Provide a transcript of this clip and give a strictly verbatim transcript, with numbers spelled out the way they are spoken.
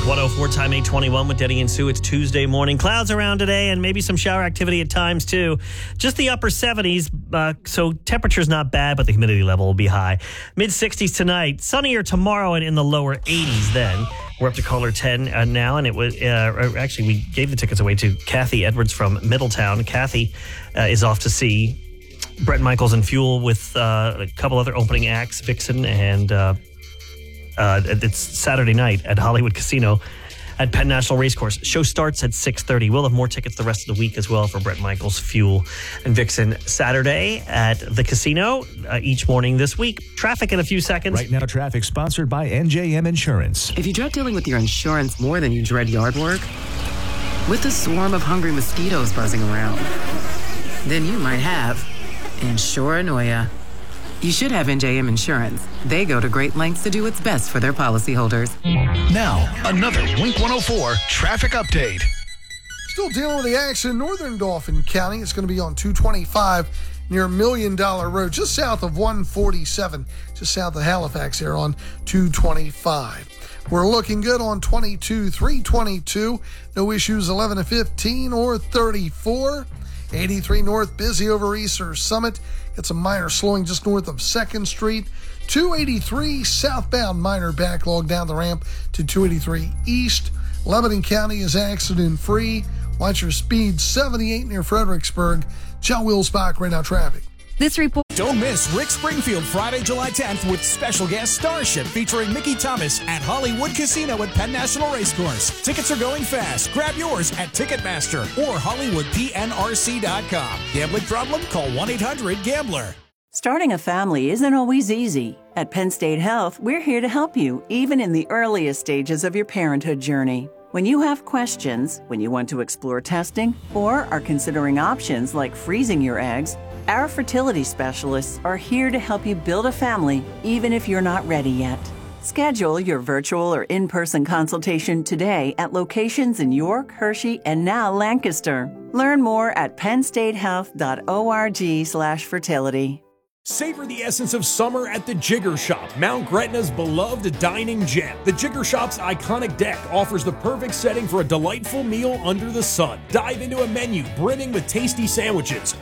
one oh four time eight twenty-one with Denny and Sue. It's Tuesday morning. Clouds around today and maybe some shower activity at times too. Just the upper seventies, uh, so temperature's not bad, but the humidity level will be high. mid sixties tonight, sunnier tomorrow and in the lower eighties then. We're up to caller ten uh, now, and it was uh, actually we gave the tickets away to Kathy Edwards from Middletown. Kathy uh, is off to see Bret Michaels and Fuel with uh, a couple other opening acts, Vixen, and uh, uh, it's Saturday night at Hollywood Casino at Penn National Racecourse. Show starts at six thirty. We'll have more tickets the rest of the week as well for Bret Michaels, Fuel, and Vixen Saturday at the casino uh, each morning this week. Traffic in a few seconds. Right now, traffic sponsored by N J M Insurance. If you dread dealing with your insurance more than you dread yard work, with a swarm of hungry mosquitoes buzzing around, then you might have Insuranoia. You should have N J M Insurance. They go to great lengths to do what's best for their policyholders. Now, another Wink one oh four traffic update. Still dealing with the accident in northern Dauphin County. It's going to be on two twenty-five near Million Dollar Road, just south of one forty-seven, just south of Halifax here on two twenty-five. We're looking good on twenty-two, three twenty-two. No issues eleven to fifteen or thirty-four. eighty-three North, busy over Easter Summit. Got some minor slowing just north of second Street. two eighty-three southbound, minor backlog down the ramp to two eighty-three East. Lebanon County is accident-free. Watch your speed, seventy-eight near Fredericksburg. John Wilsbach, right now traffic. This report. Don't miss Rick Springfield Friday, July tenth with special guest Starship featuring Mickey Thomas at Hollywood Casino at Penn National Racecourse. Tickets are going fast. Grab yours at Ticketmaster or Hollywood P N R C dot com. Gambling problem? Call one eight hundred gambler. Starting a family isn't always easy. At Penn State Health, we're here to help you, even in the earliest stages of your parenthood journey. When you have questions, when you want to explore testing, or are considering options like freezing your eggs, our fertility specialists are here to help you build a family, even if you're not ready yet. Schedule your virtual or in-person consultation today at locations in York, Hershey, and now Lancaster. Learn more at pennstatehealth.org slash fertility. Savor the essence of summer at the Jigger Shop, Mount Gretna's beloved dining gem. The Jigger Shop's iconic deck offers the perfect setting for a delightful meal under the sun. Dive into a menu brimming with tasty sandwiches,